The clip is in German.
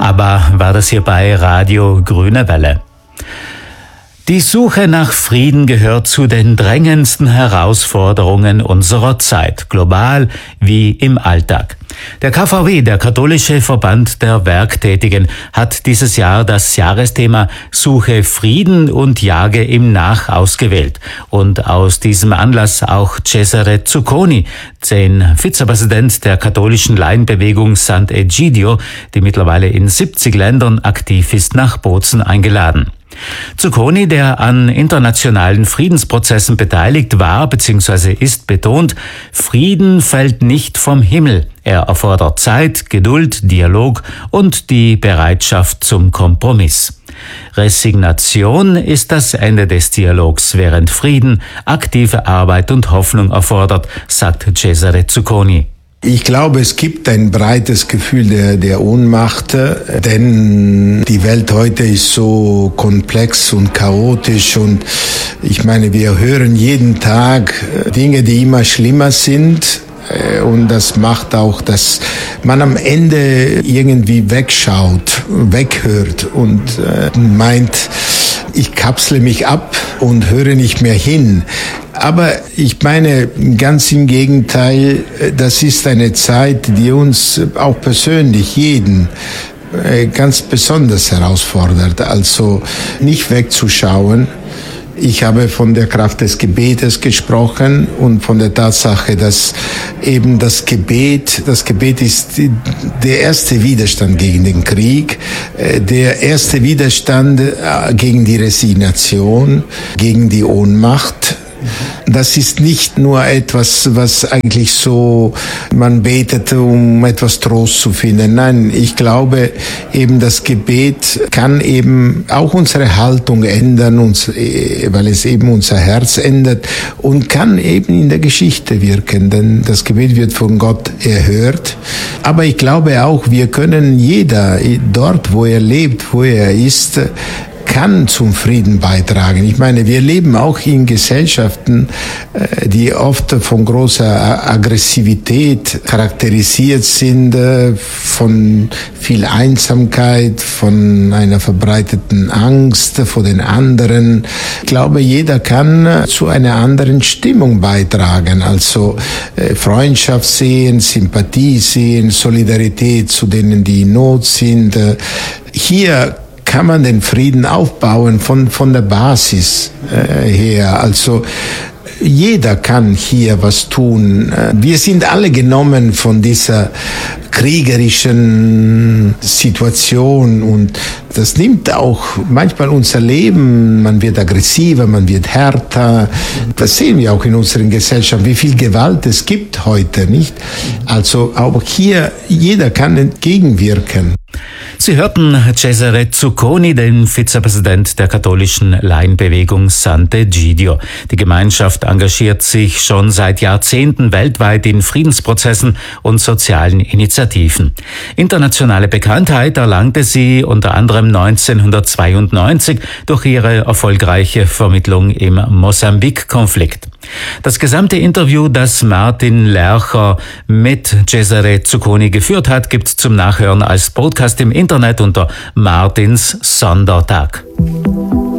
Aber war das hier bei Radio Grüne Welle. Die Suche nach Frieden gehört zu den drängendsten Herausforderungen unserer Zeit, global wie im Alltag. Der KVW, der Katholische Verband der Werktätigen, hat dieses Jahr das Jahresthema Suche Frieden und Jage ihm nach ausgewählt. Und aus diesem Anlass auch Cesare Zucconi, den Vizepräsident der katholischen Laienbewegung Sant'Egidio, die mittlerweile in 70 Ländern aktiv ist, nach Bozen eingeladen. Zucconi, der an internationalen Friedensprozessen beteiligt war bzw. ist, betont, Frieden fällt nicht vom Himmel. Er erfordert Zeit, Geduld, Dialog und die Bereitschaft zum Kompromiss. Resignation ist das Ende des Dialogs, während Frieden aktive Arbeit und Hoffnung erfordert, sagt Cesare Zucconi. Ich glaube, es gibt ein breites Gefühl der Ohnmacht, denn die Welt heute ist so komplex und chaotisch und ich meine, wir hören jeden Tag Dinge, die immer schlimmer sind. Und das macht auch, dass man am Ende irgendwie wegschaut, weghört und meint, ich kapsle mich ab und höre nicht mehr hin. Aber ich meine, ganz im Gegenteil, das ist eine Zeit, die uns auch persönlich jeden ganz besonders herausfordert. Also nicht wegzuschauen. Ich habe von der Kraft des Gebetes gesprochen und von der Tatsache, dass eben das Gebet ist der erste Widerstand gegen den Krieg, der erste Widerstand gegen die Resignation, gegen die Ohnmacht. Das ist nicht nur etwas, was eigentlich so, man betet, um etwas Trost zu finden. Nein, ich glaube eben, das Gebet kann eben auch unsere Haltung ändern, weil es eben unser Herz ändert und kann eben in der Geschichte wirken, denn das Gebet wird von Gott erhört. Aber ich glaube auch, wir können jeder dort, wo er lebt, wo er ist, kann zum Frieden beitragen. Ich meine, wir leben auch in Gesellschaften, die oft von großer Aggressivität charakterisiert sind, von viel Einsamkeit, von einer verbreiteten Angst vor den anderen. Ich glaube, jeder kann zu einer anderen Stimmung beitragen. Also Freundschaft sehen, Sympathie sehen, Solidarität zu denen, die in Not sind. Hier kann man den Frieden aufbauen von der Basis her. Also jeder kann hier was tun. Wir sind alle genommen von dieser kriegerischen Situation und das nimmt auch manchmal unser Leben. Man wird aggressiver, man wird härter. Das sehen wir auch in unseren Gesellschaften, wie viel Gewalt es gibt heute, nicht? Also auch hier, jeder kann entgegenwirken. Sie hörten Cesare Zucconi, den Vizepräsident der katholischen Laienbewegung Sant'Egidio. Die Gemeinschaft engagiert sich schon seit Jahrzehnten weltweit in Friedensprozessen und sozialen Initiativen. Internationale Bekanntheit erlangte sie unter anderem 1992 durch ihre erfolgreiche Vermittlung im Mosambik-Konflikt. Das gesamte Interview, das Martin Lercher mit Cesare Zucconi geführt hat, gibt's zum Nachhören als Podcast im Internet unter Martins Sondertag.